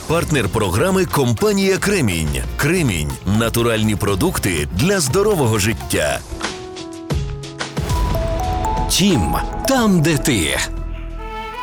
Партнер програми – компанія «Кремінь». «Кремінь» – натуральні продукти для здорового життя. Тім, там, де ти.